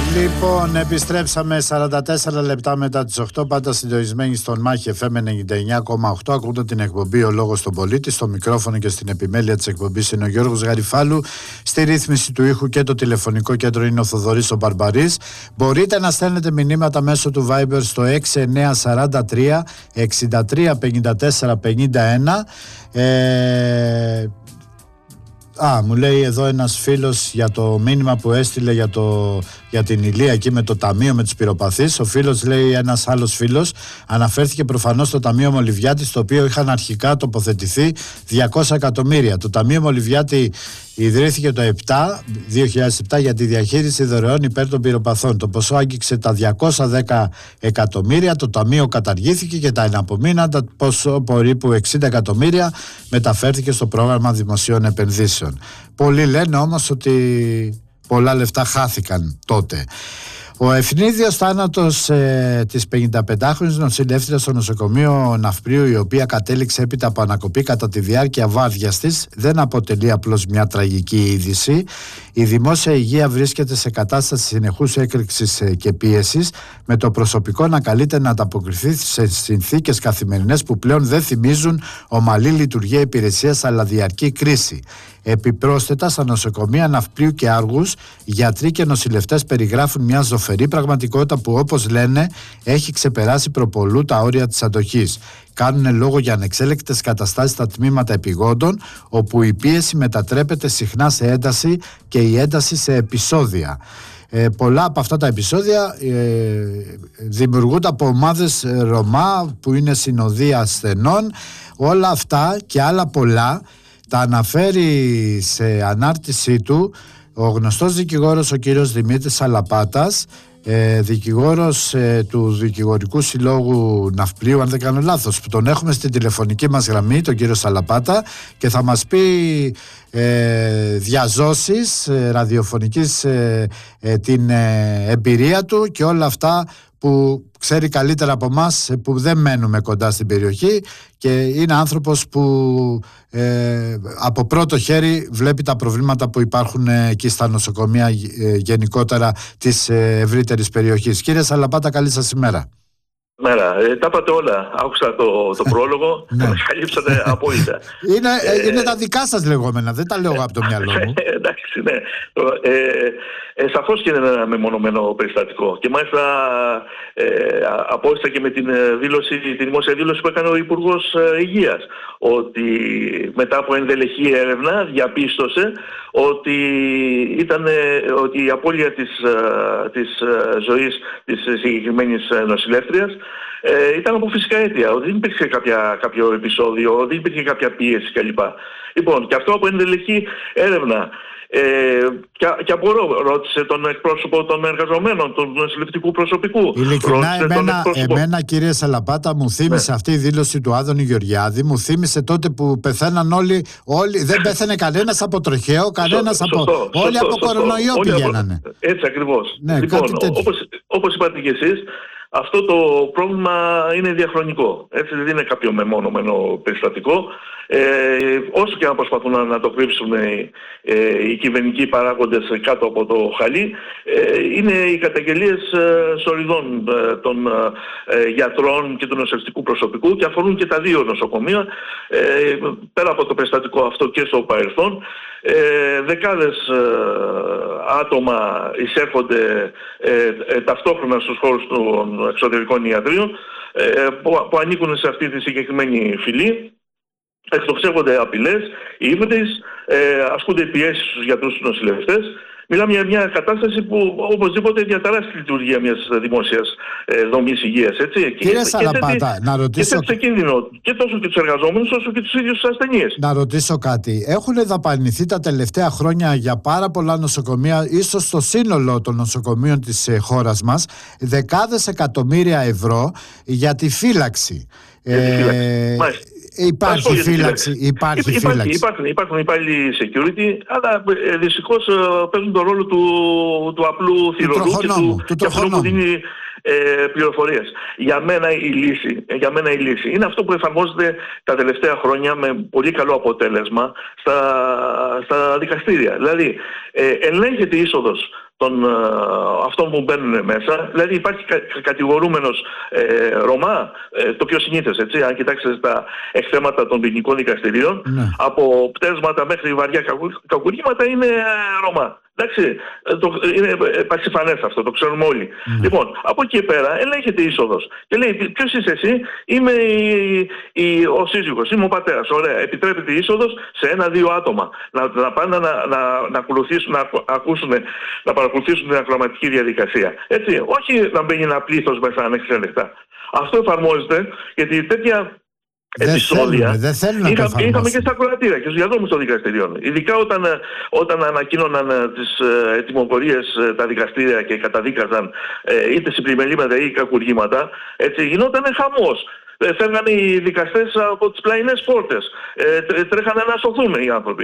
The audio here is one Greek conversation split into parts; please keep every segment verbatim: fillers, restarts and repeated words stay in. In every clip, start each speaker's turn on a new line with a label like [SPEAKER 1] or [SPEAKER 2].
[SPEAKER 1] Λοιπόν, επιστρέψαμε σαράντα τέσσερα λεπτά μετά τις οκτώ, πάντα συντονισμένοι στον Μάχη εφ εμ ενενήντα εννιά κόμμα οκτώ. Ακούτε την εκπομπή Ο Λόγος στον Πολίτη. Στο μικρόφωνο και στην επιμέλεια της εκπομπής είναι ο Γιώργος Γαριφάλου. Στη ρύθμιση του ήχου και το τηλεφωνικό κέντρο είναι ο Θοδωρής ο Μπαρμπαρής. Μπορείτε να στέλνετε μηνύματα μέσω του Viber στο έξι εννιά τέσσερα τρία εξήντα τρία πενήντα τέσσερα πενήντα ένα. Ε... Α, μου λέει εδώ ένας φίλος για το μήνυμα που έστειλε για, το, για την Ηλία εκεί με το ταμείο με τους πυροπαθείς. Ο φίλος, λέει, ένας άλλος φίλος, αναφέρθηκε προφανώς στο ταμείο Μολυβιάτη, στο οποίο είχαν αρχικά τοποθετηθεί διακόσια εκατομμύρια. Το ταμείο Μολυβιάτη ιδρύθηκε το δύο χιλιάδες επτά για τη διαχείριση δωρεών υπέρ των πυροπαθών. Το ποσό άγγιξε τα διακόσια δέκα εκατομμύρια, το ταμείο καταργήθηκε και τα εναπομείναντα ποσό περίπου εξήντα εκατομμύρια μεταφέρθηκε στο πρόγραμμα δημοσίων επενδύσεων. Πολλοί λένε όμως ότι πολλά λεφτά χάθηκαν τότε. Ο ευνίδιος θάνατος ε, της πενηνταπεντάχρονης νοσηλεύτριας στο νοσοκομείο Ναυπλίου, η οποία κατέληξε έπειτα από ανακοπή κατά τη διάρκεια βάρδιας της, δεν αποτελεί απλώς μια τραγική είδηση. Η δημόσια υγεία βρίσκεται σε κατάσταση συνεχούς έκρηξης και πίεσης, με το προσωπικό να καλείται να ανταποκριθεί σε συνθήκες καθημερινές που πλέον δεν θυμίζουν ομαλή λειτουργία υπηρεσίας αλλά διαρκή κρίση. Επιπρόσθετα, στα νοσοκομεία Ναυπλίου και Άργους, γιατροί και νοσηλευτές περιγράφουν μια ζωφερή πραγματικότητα που, όπως λένε, έχει ξεπεράσει προπολού τα όρια της αντοχής. Κάνουν λόγο για ανεξέλεκτες καταστάσεις στα τμήματα επιγόντων, όπου η πίεση μετατρέπεται συχνά σε ένταση και η ένταση σε επεισόδια. Ε, πολλά από αυτά τα επεισόδια ε, δημιουργούνται από ομάδες Ρωμά που είναι συνοδεία ασθενών. Όλα αυτά και άλλα πολλά τα αναφέρει σε ανάρτησή του ο γνωστός δικηγόρος ο κύριος Δημήτρης Σαλαπάτας, ε, δικηγόρος ε, του Δικηγορικού Συλλόγου Ναυπλίου, αν δεν κάνω λάθος, που τον έχουμε στην τηλεφωνική μας γραμμή, τον κύριο Σαλαπάτα, και θα μας πει ε, διαζώσεις ε, ραδιοφωνικής ε, ε, την ε, εμπειρία του και όλα αυτά που ξέρει καλύτερα από εμάς που δεν μένουμε κοντά στην περιοχή, και είναι άνθρωπος που ε, από πρώτο χέρι βλέπει τα προβλήματα που υπάρχουν ε, εκεί στα νοσοκομεία ε, γενικότερα της ε, ευρύτερης περιοχής. Κύριε Σαλαπάτα, καλή σας ημέρα.
[SPEAKER 2] Μέρα. Ε, τα είπατε όλα. Άκουσα το, το πρόλογο. Τα καλύψατε απόλυτα.
[SPEAKER 1] Είναι, ε, είναι τα δικά σας λεγόμενα. Δεν τα λέω από το μυαλό μου.
[SPEAKER 2] Εντάξει, ναι. Ε, ε, σαφώς και είναι ένα μεμονωμένο περιστατικό. Και μάλιστα ε, απόστασα και με την δήλωση, τη δημόσια δήλωση που έκανε ο Υπουργός Υγείας. Ότι μετά από ενδελεχή έρευνα διαπίστωσε ότι, ήταν, ότι η απώλεια της, της ζωής της συγκεκριμένης νοσηλεύτριας Ε, ήταν από φυσικά αίτια, ότι δεν υπήρχε κάποια, κάποιο επεισόδιο, δεν υπήρχε κάποια πίεση κλπ. Λοιπόν, και αυτό από ενδελεχή έρευνα. Ε, και, και απορώ, ρώτησε τον εκπρόσωπο των εργαζομένων, του νοσηλευτικού προσωπικού.
[SPEAKER 1] Ειλικρινά, εμένα, εμένα κύριε Σαλαπάτα, μου θύμισε, ναι, αυτή η δήλωση του Άδωνη Γεωργιάδη, μου θύμισε τότε που πεθαίναν όλοι, όλοι δεν πέθανε κανένας από τροχαίο, κανένας από. Σωστό, όλοι σωστό, από σωστό, κορονοϊό όλοι πηγαίνανε.
[SPEAKER 2] Από, έτσι ακριβώς.
[SPEAKER 1] Ναι,
[SPEAKER 2] λοιπόν, όπως, όπως είπατε και εσείς, αυτό το πρόβλημα είναι διαχρονικό. Έτσι, δεν είναι κάποιο μεμονωμένο περιστατικό. Ε, όσο και να προσπαθούν να, να το κρύψουν ε, ε, οι κυβερνικοί παράγοντες κάτω από το χαλί, ε, είναι οι καταγγελίες ε, σωριδών ε, των ε, γιατρών και του νοσηλευτικού προσωπικού και αφορούν και τα δύο νοσοκομεία. Ε, πέρα από το περιστατικό αυτό και στο παρελθόν, ε, δεκάδες ε, άτομα εισέρχονται ε, ε, ταυτόχρονα στους χώρους των εξωτερικών ιατρίων ε, που, που ανήκουν σε αυτή τη συγκεκριμένη φυλή. Εκτοξεύονται απειλές, ύβριδες, ε, ασκούνται πιέσεις στους γιατρούς τους νοσηλευτές. Μιλάμε για μια κατάσταση που οπωσδήποτε διαταράσσει τη λειτουργία μιας δημόσιας ε, δομής υγείας. Έτσι.
[SPEAKER 1] Κύριε Σαλαπάτα, να ρωτήσω.
[SPEAKER 2] Και σε κίνδυνο και τόσο και τους εργαζόμενους όσο και τους ίδιους τους ασθενείς.
[SPEAKER 1] Να ρωτήσω κάτι. Έχουν δαπανηθεί τα τελευταία χρόνια για πάρα πολλά νοσοκομεία, ίσως στο σύνολο των νοσοκομείων της ε, χώρας μας, δεκάδες εκατομμύρια ευρώ για τη φύλαξη.
[SPEAKER 2] Για τη φύλαξη. Ε,
[SPEAKER 1] Υπάρχει φύλαξη, υπάρχει
[SPEAKER 2] Υπά,
[SPEAKER 1] φύλαξη.
[SPEAKER 2] Υπάρχουν, υπάρχουν υπάλληλοι security, αλλά ε, δυστυχώς ε, παίζουν τον ρόλο του, του απλού θηρορού και του, του, του αυτού που δίνει ε, πληροφορίες. Για μένα, η λύση, για μένα η λύση είναι αυτό που εφαρμόζεται τα τελευταία χρόνια με πολύ καλό αποτέλεσμα στα, στα δικαστήρια. Δηλαδή, ε, ελέγχεται η είσοδος των ε, αυτών που μπαίνουν μέσα. Δηλαδή υπάρχει κα, κατηγορούμενος ε, Ρωμά, ε, το πιο συνήθες, έτσι, αν κοιτάξετε τα εκθέματα των ποινικών δικαστηρίων,
[SPEAKER 1] ναι.
[SPEAKER 2] από πτέσματα μέχρι βαριά κακουργήματα είναι ε, Ρωμά. Εντάξει, το, είναι πασιφανές αυτό, το ξέρουμε όλοι. Mm. Λοιπόν, από εκεί πέρα ελέγχεται η είσοδος. Και λέει, ποιος είσαι εσύ? Είμαι η, η, ο σύζυγος, είμαι ο πατέρας. Ωραία, επιτρέπεται η είσοδος σε ένα-δύο άτομα. Να, να πάνε να, να, να, ακολουθήσουν, να, ακούσουν, να παρακολουθήσουν την ακροαματική διαδικασία. Έτσι, όχι να μπαίνει ένα πλήθος μέσα ανεξέλεκτα. Αυτό εφαρμόζεται γιατί τέτοια επεισόδια
[SPEAKER 1] δεν θέλουν να
[SPEAKER 2] είχα,
[SPEAKER 1] το
[SPEAKER 2] είχαμε και στα κροατήρια και στους διαδρόμους των δικαστηριών. Ειδικά όταν, όταν ανακοίνωναν τις ε, τιμωρίες ε, τα δικαστήρια και καταδίκαζαν ε, είτε συμπλημελήματα ή κακουργήματα, έτσι γινόταν χαμός. Ε, φεύγανε οι δικαστές από τις πλαϊνές πόρτες. Ε, τρέχανε να σωθούν οι άνθρωποι.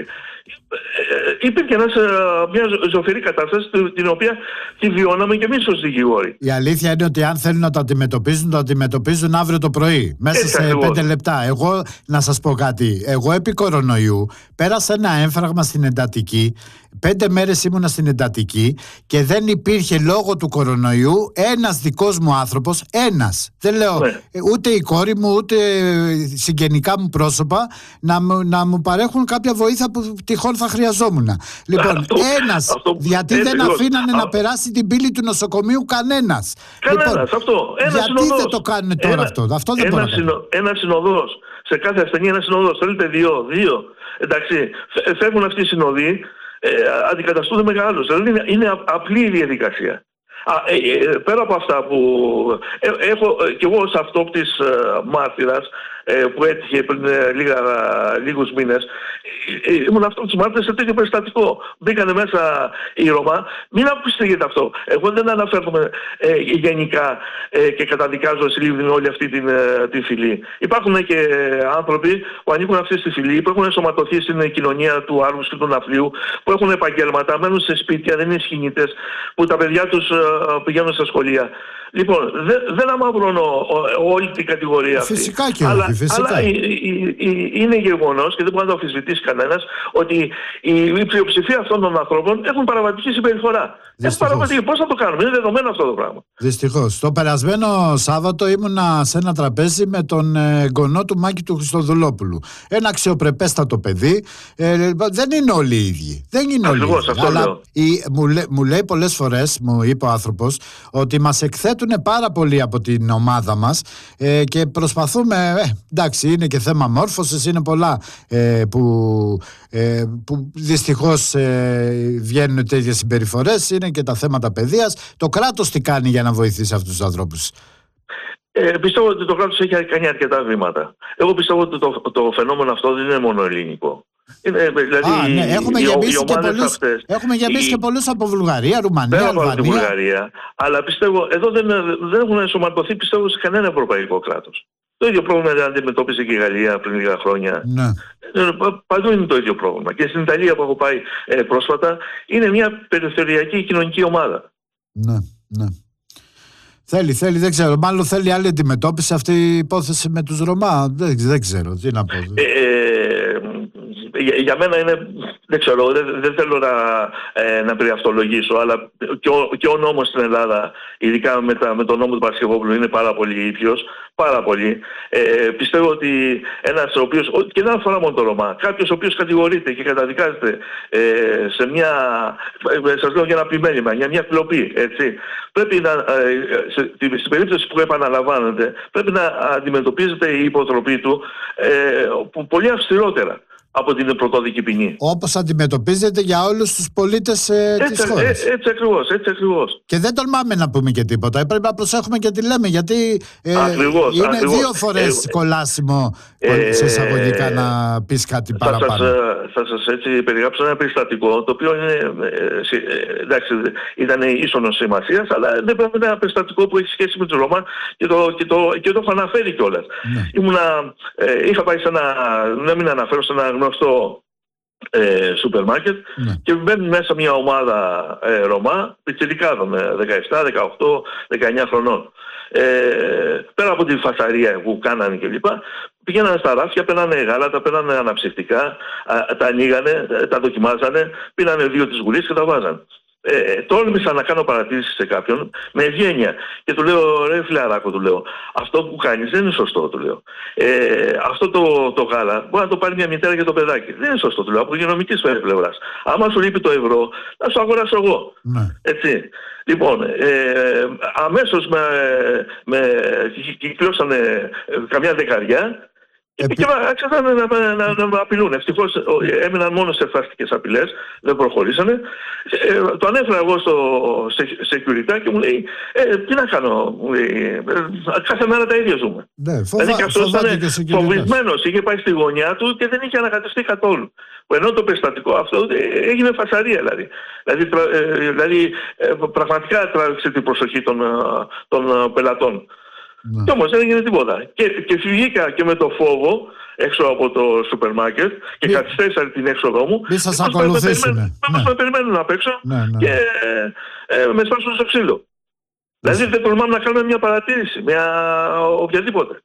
[SPEAKER 2] Ε, υπήρχε ένας, μια ζωφερή κατάσταση την οποία τη βιώναμε και εμείς ως δικηγόροι.
[SPEAKER 1] Η αλήθεια είναι ότι αν θέλουν να το αντιμετωπίζουν, το αντιμετωπίζουν αύριο το πρωί. Μέσα
[SPEAKER 2] Έτσι,
[SPEAKER 1] σε
[SPEAKER 2] ακριβώς.
[SPEAKER 1] πέντε λεπτά. Εγώ να σας πω κάτι. Εγώ επί κορονοϊού πέρασα ένα έμφραγμα στην εντατική. Πέντε μέρες ήμουνα στην εντατική και δεν υπήρχε λόγω του κορονοϊού ένας δικός μου άνθρωπος, ένας. Δεν λέω
[SPEAKER 2] ναι.
[SPEAKER 1] ούτε η κόρη μου, ούτε συγγενικά μου πρόσωπα να, να μου παρέχουν κάποια βοήθεια που τυχόν θα χρειαζόμουν. Λοιπόν, αυτό, ένας, αυτό, γιατί έτσι, δεν αφήνανε α, να περάσει την πύλη του νοσοκομείου κανένας.
[SPEAKER 2] Κανένας,
[SPEAKER 1] λοιπόν,
[SPEAKER 2] αυτό. Ένας
[SPEAKER 1] γιατί
[SPEAKER 2] συνοδός.
[SPEAKER 1] δεν το κάνουν τώρα
[SPEAKER 2] ένα,
[SPEAKER 1] αυτό. Αυτό δεν
[SPEAKER 2] ένα,
[SPEAKER 1] μπορώ να
[SPEAKER 2] συνο, ένα συνοδός. Σε κάθε ασθενή ένα συνοδός. Θέλετε δύο, δύο. Εντάξει, φεύγουν αυτοί οι συνοδοί. Ε, αντικαταστούνται μεγάλους. Δηλαδή είναι, είναι απλή η διαδικασία. Α, ε, ε, πέρα από αυτά που ε, έχω ε, κι εγώ ως αυτόπτης ε, μάρτυρας ε, που έτυχε πριν ε, λίγα, λίγους μήνες, ε, ήμουν αυτόπτης μάρτυρας σε τέτοιο περιστατικό. Μπήκανε μέσα οι Ρωμά. Μην απιστήγετε αυτό. Εγώ δεν αναφέρομαι ε, γενικά ε, και καταδικάζω συλλήβδιν όλη αυτή την, ε, την φυλή. Υπάρχουν και άνθρωποι που ανήκουν αυτή στη φυλή, που έχουν ενσωματωθεί στην κοινωνία του Άργους και του Ναυπλίου, που έχουν επαγγέλματα, μένουν σε σπίτια, δεν είναι σχηνίτες, που τα παιδιά τους ε, πηγαίνουν στα σχολεία. Λοιπόν, δεν, δεν αμαυρώνω όλη την κατηγορία αυτή.
[SPEAKER 1] Φυσικά και
[SPEAKER 2] αλλά,
[SPEAKER 1] όχι, φυσικά.
[SPEAKER 2] Αλλά η, η, η, είναι γεγονός και δεν μπορεί να το αμφισβητήσει κανένας ότι η, η πλειοψηφία αυτών των ανθρώπων έχουν παραβατική συμπεριφορά. Έχουν παραβατική. Πώς θα το κάνουμε? Είναι δεδομένο αυτό το πράγμα.
[SPEAKER 1] Δυστυχώς. Το περασμένο Σάββατο ήμουνα σε ένα τραπέζι με τον ε, γονό του Μάκη του Χριστοδουλόπουλου. Ένα αξιοπρεπέστατο παιδί. Ε, δεν είναι όλοι οι ίδιοι. Δεν είναι όλοι οι ίδιοι. Αλλά η, μου, λέ, μου λέει πολλές φορές, μου είπε ο άνθρωπος, ότι μας εκθέτουν πάρα πολύ από την ομάδα μας ε, και προσπαθούμε, ε, εντάξει, είναι και θέμα μόρφωσης, είναι πολλά ε, που, ε, που δυστυχώς ε, βγαίνουν τέτοιες συμπεριφορές, είναι και τα θέματα παιδείας. Το κράτος τι κάνει για να βοηθήσει αυτούς τους ανθρώπους?
[SPEAKER 2] Ε, πιστεύω ότι το κράτος έχει κάνει αρκετά βήματα. Εγώ πιστεύω ότι το, το φαινόμενο αυτό δεν είναι μόνο ελληνικό. Είναι, δηλαδή,
[SPEAKER 1] Α, ναι. Έχουμε γεμίσει και πολλούς,
[SPEAKER 2] αυτές,
[SPEAKER 1] έχουμε γεμίσει οι, και πολλούς από Βουλγαρία, Ρουμανία,
[SPEAKER 2] πέρα
[SPEAKER 1] Αλβανία.
[SPEAKER 2] από τη Βουλγαρία, αλλά πιστεύω εδώ δεν, δεν έχουν ενσωματωθεί, πιστεύω, σε κανένα ευρωπαϊκό κράτος. Το ίδιο πρόβλημα αντιμετώπισε και η Γαλλία πριν λίγα χρόνια.
[SPEAKER 1] Ναι.
[SPEAKER 2] Παντού είναι το ίδιο πρόβλημα. Και στην Ιταλία που έχω πάει ε, πρόσφατα είναι μια περιθωριακή κοινωνική ομάδα.
[SPEAKER 1] Ναι, ναι. Θέλει, θέλει, δεν ξέρω. Μάλλον θέλει άλλη αντιμετώπιση αυτή η υπόθεση με τους Ρωμά. Δεν, δεν ξέρω, τι να πω.
[SPEAKER 2] Ε, για, για μένα είναι, δεν ξέρω, δεν, δεν θέλω να, ε, να περιαυτολογήσω, αλλά και ο, και ο νόμος στην Ελλάδα, ειδικά με, τα, με τον νόμο του Παρασκευόπουλου, είναι πάρα πολύ ίδιος. Πάρα πολύ. Ε, πιστεύω ότι ένας ο οποίος, και δεν αφορά μόνο το Ρωμά, κάποιος ο οποίος κατηγορείται και καταδικάζεται ε, σε μια, ε, σας λέω για ένα πλημέλημα, για μια κλοπή, έτσι, πρέπει να, ε, σε, στην περίπτωση που επαναλαμβάνεται, πρέπει να αντιμετωπίζεται η υποτροπή του ε, πολύ αυστηρότερα από την πρωτόδικη ποινή.
[SPEAKER 1] Όπως αντιμετωπίζεται για όλους τους πολίτες ε,
[SPEAKER 2] έτσι,
[SPEAKER 1] της χώρας.
[SPEAKER 2] Ε, έτσι ακριβώς, έτσι ακριβώς.
[SPEAKER 1] Και δεν τολμάμε να πούμε και τίποτα. Πρέπει να προσέχουμε και τι λέμε, γιατί ε,
[SPEAKER 2] ακριβώς,
[SPEAKER 1] είναι
[SPEAKER 2] ακριβώς.
[SPEAKER 1] δύο φορές ε, κολάσιμο ε, σε εισαγωγικά ε, να πεις κάτι
[SPEAKER 2] θα
[SPEAKER 1] παραπάνω.
[SPEAKER 2] Σας, θα σας έτσι περιγράψω ένα περιστατικό, το οποίο είναι, ε, εντάξει, ήταν ίσονος σημασίας, αλλά δεν πρέπει να είναι ένα περιστατικό που έχει σχέση με τους Ρωμά και το, και το, και το έχω αναφέρει κιόλας. Ναι. Ήμουνα, ε, είχα πάει σε ένα, να μην αναφέρω, σε ένα γνωστό ε, σούπερ μάρκετ
[SPEAKER 1] ναι.
[SPEAKER 2] και μπαίνουν μέσα μια ομάδα ε, Ρωμά πιτσιρικάδων δεκαεπτά, δεκαοκτώ, δεκαεννιά χρονών. Ε, πέρα από τη φασαρία που κάνανε κλπ. Πηγαίνανε στα ράφια, παίρνανε γάλατα, παίρνανε αναψυκτικά, α, τα ανοίγανε, τα δοκιμάζανε, πήρανε δύο τις γουλίες και τα βάζανε. Ε, τόλμησα να κάνω παρατήρηση σε κάποιον με ευγένεια και του λέω, ρε φιλαράκο, του λέω, αυτό που κάνεις δεν είναι σωστό, του λέω. Ε, αυτό το, το γάλα μπορεί να το πάρει μια μητέρα και το παιδάκι. Δεν είναι σωστό, του λέω, από υγειονομικής πλευράς. Άμα σου λείπει το ευρώ, θα σου αγοράσω εγώ. Ναι. Έτσι. Λοιπόν, ε, αμέσως με, με κυκλώσανε καμιά δεκαριά. Επί... Και άρχισαν να, να, να, να, να απειλούν. Ευτυχώς έμειναν μόνο σε φαστικές απειλές, δεν προχωρήσανε. Ε, το ανέφερα εγώ στο security και μου λέει, ε, τι να κάνω, μου λέει, ε, κάθε μέρα τα ίδια ζούμε.
[SPEAKER 1] Ναι, φοβα,
[SPEAKER 2] δηλαδή και αυτός ήταν φοβισμένος, είχε πάει στη γωνιά του και δεν είχε ανακατευτεί καθόλου. Ενώ το περιστατικό αυτό έγινε φασαρία δηλαδή. Δηλαδή, ε, δηλαδή ε, πραγματικά τράβηξε την προσοχή των, των πελατών. Ναι. Και όμως δεν έγινε τίποτα. Και, και βγήκα και με το φόβο έξω από το σούπερ μάρκετ και
[SPEAKER 1] Μη...
[SPEAKER 2] καθυστέρησα την έξοδό μου.
[SPEAKER 1] Μη σας ακολουθήσουν.
[SPEAKER 2] Μήπως με περιμένουν απ' έξω
[SPEAKER 1] ναι, ναι.
[SPEAKER 2] και ε, ε, με σπάσουν στο ξύλο. Ναι. Δηλαδή δεν τολμάμε να κάνουμε μια παρατήρηση, μια οποιαδήποτε.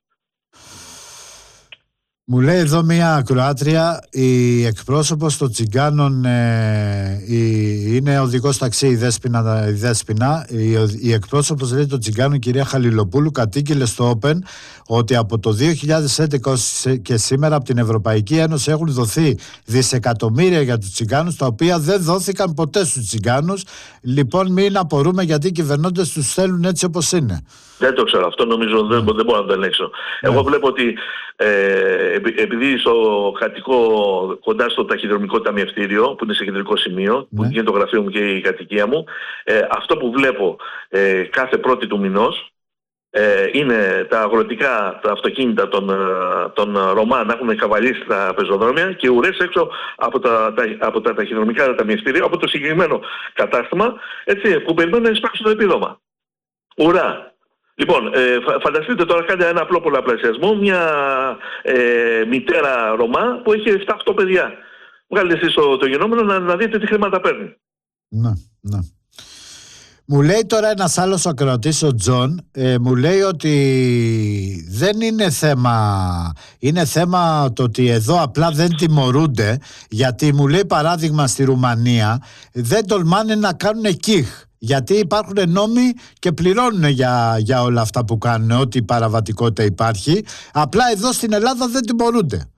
[SPEAKER 1] Μου λέει εδώ μια ακροάτρια, η εκπρόσωπος των Τσιγκάνων ε, η, είναι οδηγός ταξί η Δέσποινα, η, Δέσποινα, η, η εκπρόσωπος λέει των Τσιγκάνων, η κυρία Χαλιλοπούλου, κατήγγειλε στο Open ότι από το δύο χιλιάδες έντεκα και σήμερα από την Ευρωπαϊκή Ένωση έχουν δοθεί δισεκατομμύρια για τους Τσιγκάνους, τα οποία δεν δόθηκαν ποτέ στους Τσιγκάνους. Λοιπόν, μην απορούμε γιατί οι κυβερνώντες τους θέλουν έτσι όπως είναι.
[SPEAKER 2] Δεν το ξέρω. Αυτό νομίζω δεν, δεν μπορώ να το ελέγξω. Yeah. Εγώ βλέπω ότι ε, επειδή στο κατοικώ κοντά στο ταχυδρομικό ταμιευτήριο, που είναι σε κεντρικό σημείο, yeah. που είναι το γραφείο μου και η κατοικία μου, ε, αυτό που βλέπω ε, κάθε πρώτη του μηνός ε, είναι τα αγροτικά, τα αυτοκίνητα των, των Ρωμά να έχουν καβαλήσει τα πεζοδρόμια και ουρές έξω από τα, τα, από τα ταχυδρομικά ταμιευτήρια, από το συγκεκριμένο κατάστημα, έτσι, που περιμένουν να εισπράξουν το επίδομα. Ουρά! Λοιπόν, ε, φανταστείτε τώρα, κάντε ένα απλό πολλαπλασιασμό, μια ε, μητέρα Ρωμά που έχει επτά οκτώ παιδιά. Βγάλετε εσείς το, το γενόμενο να, να δείτε τι χρήματα παίρνει.
[SPEAKER 1] Ναι, ναι. Μου λέει τώρα ένας άλλος ακροατής, ο Τζον, ε, μου λέει ότι δεν είναι θέμα, είναι θέμα το ότι εδώ απλά δεν τιμωρούνται, γιατί μου λέει παράδειγμα στη Ρουμανία δεν τολμάνε να κάνουν κιχ. Γιατί υπάρχουν νόμοι και πληρώνουν για, για όλα αυτά που κάνουν, ό,τι παραβατικότητα υπάρχει. Απλά εδώ στην Ελλάδα δεν τιμωρούνται.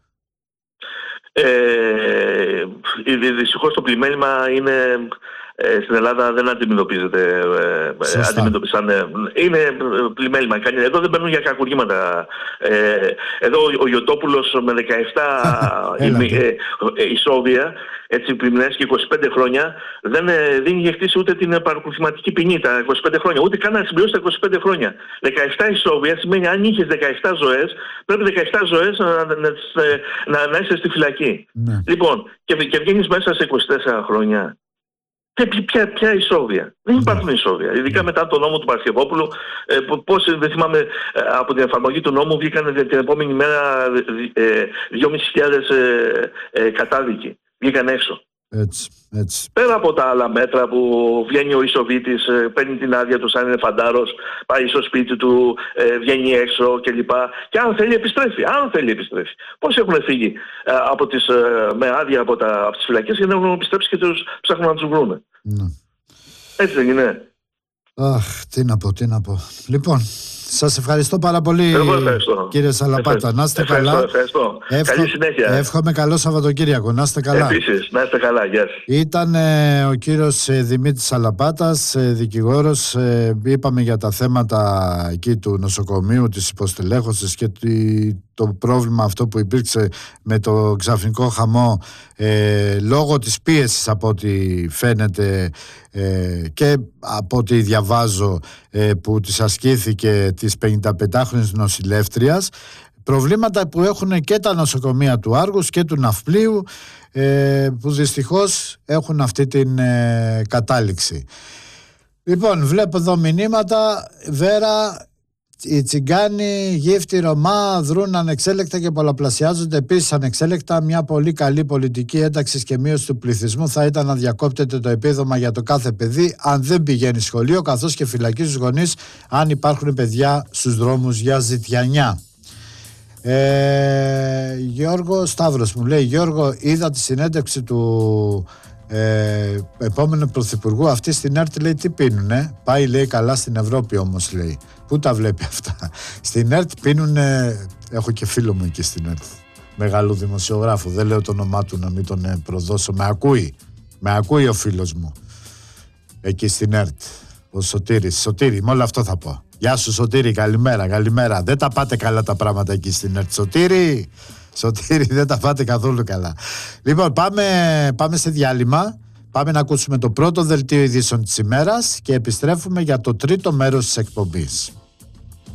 [SPEAKER 2] Ε, δυστυχώς το πλημέλημα είναι... Ε, στην Ελλάδα δεν αντιμετωπίζεται. Ε, αντιμετωπίσαν, ε, είναι πλημέλημα. Εδώ δεν παίρνουν για κακουργήματα. Ε, εδώ ο Ιωτόπουλος με δεκαεπτά ισόβια, έτσι πλημμυρές και είκοσι πέντε χρόνια, δεν, δεν είχε χτίσει ούτε την παρακολουθηματική ποινή τα είκοσι πέντε χρόνια. Ούτε καν να συμπληρώσει τα είκοσι πέντε χρόνια. δεκαεπτά ισόβια σημαίνει αν είχες δεκαεπτά ζωές, πρέπει δεκαεπτά ζωές να, να, να, να είσαι στη φυλακή. Ναι. Λοιπόν, και, και βγαίνεις μέσα σε είκοσι τέσσερα χρόνια. Και ποια, ποια ισόβια. Δεν υπάρχουν yeah. ισόβια. Ειδικά μετά τον νόμο του Παρασκευόπουλου, ε, πώς δεν θυμάμαι, ε, από την εφαρμογή του νόμου βγήκαν την επόμενη μέρα ε, δυόμισι χιλιάδες ε, ε, κατάδικοι. Βγήκαν έξω.
[SPEAKER 1] Έτσι, έτσι.
[SPEAKER 2] Πέρα από τα άλλα μέτρα που βγαίνει ο Ισοβίτης, ε, παίρνει την άδεια του σαν είναι φαντάρος, πάει στο σπίτι του, ε, βγαίνει έξω κλπ. Και αν θέλει επιστρέφει. Αν θέλει επιστρέφει. Πώς έχουν φύγει ε, από τις, ε, με άδεια από, τα, από τις φυλακές και δεν έχουν επιστρέψει και τους ψάχνουν να τους βρούνε.
[SPEAKER 1] Ναι.
[SPEAKER 2] Έτσι δεν είναι.
[SPEAKER 1] Αχ, τι να πω, τι να πω. Λοιπόν, σας ευχαριστώ πάρα πολύ, κύριε Σαλαπάτα.
[SPEAKER 2] Ευχαριστώ.
[SPEAKER 1] Να είστε
[SPEAKER 2] ευχαριστώ,
[SPEAKER 1] καλά.
[SPEAKER 2] Ευχαριστώ.
[SPEAKER 1] Εύχο...
[SPEAKER 2] Καλή συνέχεια.
[SPEAKER 1] Εύχομαι καλό Σαββατοκύριακο. Να είστε καλά.
[SPEAKER 2] Επίσης, να είστε καλά. Γεια σας.
[SPEAKER 1] Ήταν ε, ο κύριος ε, Δημήτρης Σαλαπάτας, ε, δικηγόρος. Ε, είπαμε για τα θέματα εκεί του νοσοκομείου, της υποστελέχωσης και τη, το πρόβλημα αυτό που υπήρξε με το ξαφνικό χαμό ε, λόγω της πίεσης, από ό,τι φαίνεται ε, και από ό,τι διαβάζω, ε, που της ασκήθηκε της πενηνταπεντάχρονης νοσηλεύτριας. Προβλήματα που έχουν και τα νοσοκομεία του Άργους και του Ναυπλίου, ε, που δυστυχώς έχουν αυτή την ε, κατάληξη. Λοιπόν, βλέπω εδώ μηνύματα. Βέρα, Οι τσιγκάνοι, γύφτη, Ρωμά δρούν ανεξέλεκτα και πολλαπλασιάζονται επίσης ανεξέλεκτα. Μια πολύ καλή πολιτική ένταξη και μείωση του πληθυσμού θα ήταν να διακόπτεται το επίδομα για το κάθε παιδί αν δεν πηγαίνει σχολείο, καθώς και φυλακή στους γονείς αν υπάρχουν παιδιά στους δρόμους για ζητιανιά. Ε, Γιώργο Σταύρος μου λέει: Γιώργο, είδα τη συνέντευξη του ε, επόμενου πρωθυπουργού. Αυτή στην ΕΡΤ λέει τι πίνουνε. Πάει λέει καλά στην Ευρώπη όμως λέει. Πού τα βλέπει αυτά? Στην ΕΡΤ πίνουνε. Έχω και φίλο μου εκεί στην ΕΡΤ, μεγάλο δημοσιογράφο, δεν λέω το όνομά του να μην τον ε, προδώσω. Με ακούει, με ακούει ο φίλος μου εκεί στην ΕΡΤ, ο Σωτήρης. Σωτήρη, με όλο αυτό θα πω. Γεια σου Σωτήρη, καλημέρα, καλημέρα. Δεν τα πάτε καλά τα πράγματα εκεί στην ΕΡΤ, Σωτήρη. Σωτήρη, δεν τα πάτε καθόλου καλά. Λοιπόν, πάμε, πάμε σε διάλειμμα. Πάμε να ακούσουμε το πρώτο δελτίο ειδήσεων της ημέρας και επιστρέφουμε για το τρίτο μέρος της εκπομπής.